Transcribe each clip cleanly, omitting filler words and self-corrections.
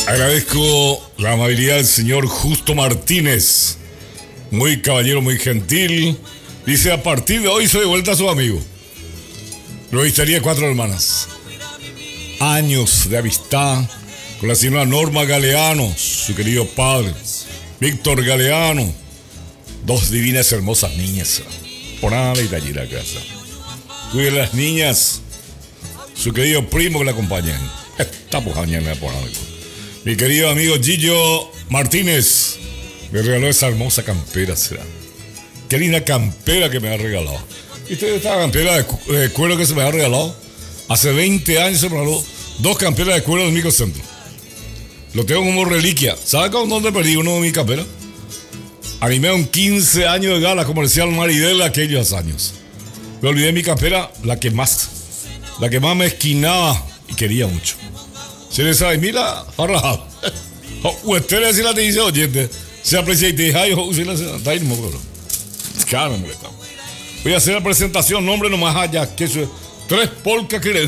Agradezco la amabilidad del señor Justo Martínez. Muy caballero, muy gentil. Dice, a partir de hoy soy de vuelta a su amigo. Revistaría Cuatro Hermanas. Años de amistad con la señora Norma Galeano, su querido padre, Víctor Galeano. Dos divinas, hermosas niñas. Por nada y allí la casa. Cuide las niñas. Su querido primo que la acompaña. Estamos mañana por algo. Mi querido amigo Gillo Martínez me regaló esa hermosa campera, será. Qué linda campera que me ha regalado. ¿Viste esta campera de cuero que se me ha regalado? Hace 20 años se me regaló 2 camperas de cuero del microcentro. Lo tengo como reliquia. ¿Sabes con dónde perdí uno de mis camperas? Animé 15 años de gala comercial Maridel aquellos años. Me olvidé mi campera, la que más me esquinaba y quería mucho. Se le sabe, mira, ahora. Usted le dice la te dice, oye, se aprecia y te dice, ay, se le está ahí, no me acuerdo. Claro, me está. Voy a hacer la presentación, nombre nomás allá, que eso es 3 polcas que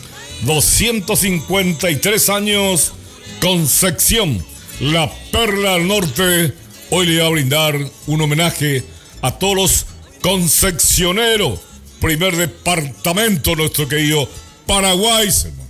253 años, Concepción, la perla del norte. Hoy le voy a brindar un homenaje a todos los concepcioneros. Primer departamento, nuestro querido Paraguay, hermano.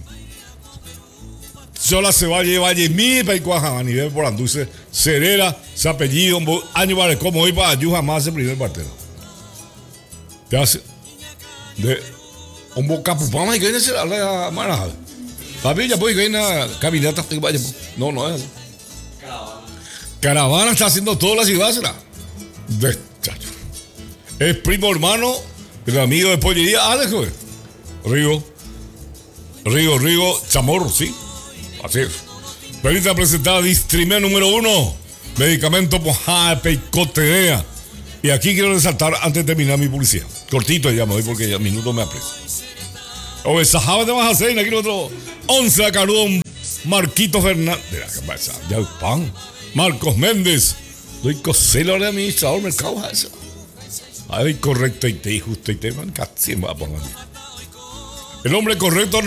Sola se valle mi paicuaja a nivel por Anduce, Cerera, se apellido, año vale como hoy para ayuda jamás el primer partero. Te hace de un bocapupama y que viene a ser la maraja. La villa pues que viene a caminata, no, no es así. Caravana está haciendo toda la ciudad, será. Es primo hermano del amigo de pollería Alex, güey. Rigo, Chamorro, sí. Así es. Permita presentar Distrime número 1. Medicamento Mojada Peicotenea. Y aquí quiero resaltar antes de terminar mi publicidad. Cortito ya me voy porque ya minuto me aprecio. Oye, Sajaba te vas a hacer aquí otro 11 a Carón. Marquito Fernández. Ya el pan. Marcos Méndez. Doy coselo de administrador mercado. Ay, correcto y te justo y te man. Casi me va a poner. El hombre correcto no.